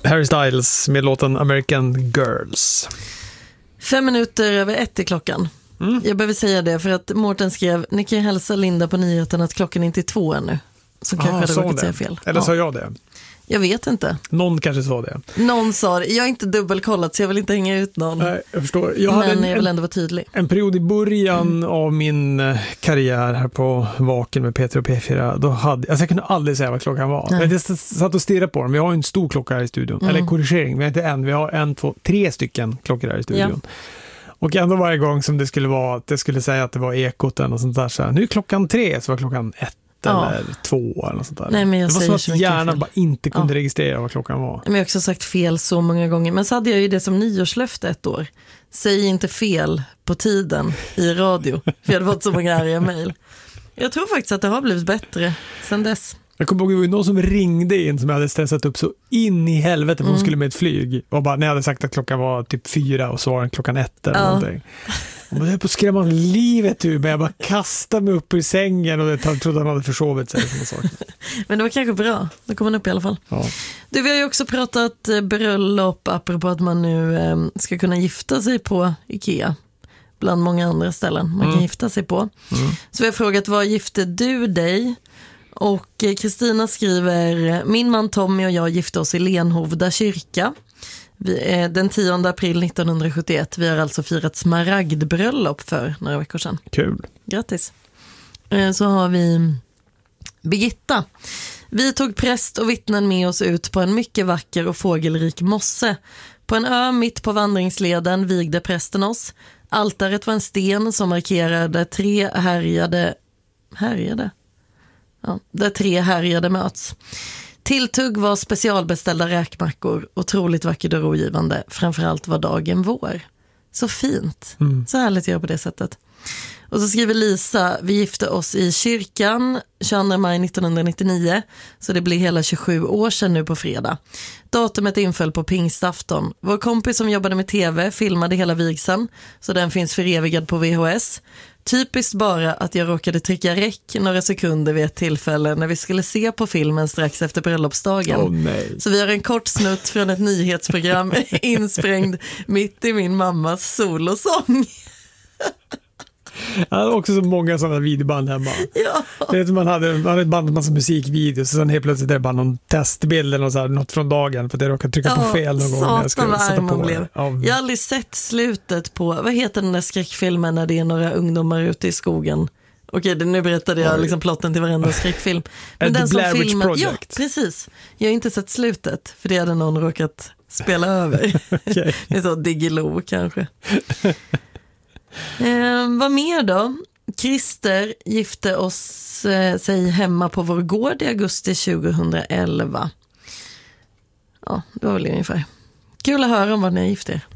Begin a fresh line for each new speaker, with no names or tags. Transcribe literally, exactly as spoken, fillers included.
Harry Styles med låten American Girls.
Fem minuter över ett i klockan. Mm. Jag behöver säga det för att Mårten skrev, ni kan hälsa Linda på nyheten att klockan inte är två ännu. Så kanske hade råkat säga fel.
Eller
ja.
sa jag det?
Jag vet inte.
Någon kanske sa det.
Någon sa det. Jag har inte dubbelkollat så jag vill inte hänga ut någon.
Nej, jag förstår. Jag
Men
hade en,
jag vill ändå vara tydlig.
En period i början mm. av min karriär här på Vaken med Peter och P fyra. Då hade, alltså jag kunde aldrig säga vad klockan var. Nej. Jag satt och stirrade på dem. Vi har en stor klocka här i studion. Mm. Eller korrigering, vi har inte en. Vi har en, två, tre stycken klockor här i studion. Ja. Och ändå varje gång som det skulle vara att det skulle säga att det var ekoten och sånt där. Så här, nu är klockan tre så var klockan ett. Ja. Eller två eller något sånt där.
Nej, men jag
det var
säger
så att hjärnan bara inte kunde
ja.
registrera vad klockan var.
Men jag har också sagt fel så många gånger. Men så hade jag ju det som nyårslöfte ett år. Säg inte fel på tiden i radio. För jag hade fått så många arga mejl. Jag tror faktiskt att det har blivit bättre sedan dess.
Jag kommer ihåg att det var någon som ringde in som jag hade stressat upp så in i helvete för hon
mm. skulle
med ett flyg. Och bara, när jag hade sagt att klockan var typ fyra och så var den klockan ett eller ja. någonting. Och jag höll på att skrämma livet ur men jag bara kastade mig upp i sängen och jag trodde han hade försovit sig.
Men det var kanske bra. Då kom han upp i alla fall.
Ja.
Du, vi har ju också pratat bröllop apropå att man nu eh, ska kunna gifta sig på IKEA. Bland många andra ställen man mm. kan gifta sig på. Mm. Så vi har frågat, vad gifte du dig? Och Kristina skriver, min man Tommy och jag gifte oss i Lenhovda kyrka vi, den tionde april nittonhundrasjuttioett. Vi har alltså firat smaragdbröllop för några veckor sedan.
Kul.
Grattis. Så har vi Birgitta. Vi tog präst och vittnen med oss ut på en mycket vacker och fågelrik mosse. På en ö mitt på vandringsleden vigde prästen oss. Altaret var en sten som markerade tre härjade... Härjade? Ja, där tre härjade möts. Tilltugg var specialbeställda räkmackor, otroligt vackert och rogivande. Framförallt var dagen vår. Så fint. Mm. Så härligt att göra på det sättet. Och så skriver Lisa, vi gifte oss i kyrkan tjugoandra maj nittonhundranittionio, så det blir hela tjugosju år sedan nu på fredag. Datumet inföll på pingstafton. Vår kompis som jobbade med tv filmade hela vigseln, så den finns förevigad på V H S. Typiskt bara att jag råkade trycka räck några sekunder vid ett tillfälle när vi skulle se på filmen strax efter bröllopsdagen.
Oh, nej.
Så vi har en kort snutt från ett nyhetsprogram insprängd mitt i min mammas solosång.
Jag hade också så många sådana videoband hemma.
Ja.
Det är man hade, man hade ett band med massa musikvideos och sen helt plötsligt är det bara någon testbild eller något, så här, något från dagen för att jag råkade trycka ja, på fel någon gång när jag skulle sätta på det. Ja. Jag har aldrig sett slutet på, vad heter den där skräckfilmen när det är några ungdomar ute i skogen? Okej, nu berättade jag liksom plotten till varenda skräckfilm. Men den som filmen, ja, precis. Jag har inte sett slutet för det hade någon råkat spela över. Okay. Det är så Digilo kanske. Eh, vad mer då? Christer gifte oss eh, sig hemma på vår gård i augusti tjugohundraelva. Ja, det var väl ungefär. Kul att höra om vad ni är gift er.